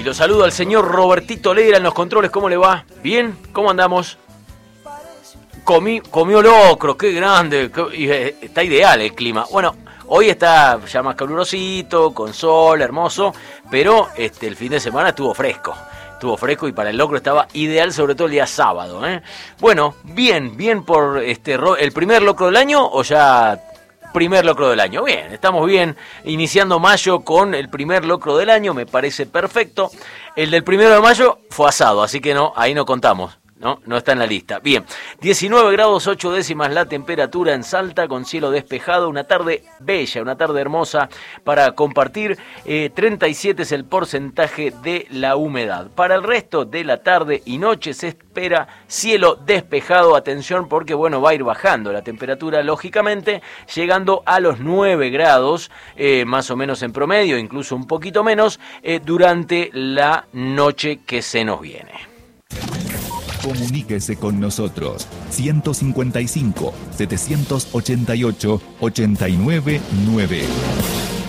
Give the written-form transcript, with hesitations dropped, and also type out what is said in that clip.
Y lo saludo al señor Robertito Legra en los controles. ¿Cómo le va? ¿Bien? ¿Cómo andamos? Comió locro, qué grande. Está ideal el clima. Bueno, hoy está ya más calurosito, con sol, hermoso. Pero el fin de semana estuvo fresco. Estuvo fresco y para el locro estaba ideal, sobre todo el día sábado. Bueno, bien por el primer locro del año o ya... Primer locro del año. Bien, estamos bien. Iniciando mayo con el primer locro del año, me parece perfecto. El del 1 de mayo fue asado, así que no, ahí no contamos. No está en la lista. Bien, 19 grados 8 décimas la temperatura en Salta, con cielo despejado, una tarde bella, una tarde hermosa para compartir. 37 es el porcentaje de la humedad. Para el resto de la tarde y noche se espera cielo despejado. Atención porque va a ir bajando la temperatura, lógicamente, llegando a los 9 grados, más o menos en promedio, incluso un poquito menos, durante la noche que se nos viene. Comuníquese con nosotros 155 788 899.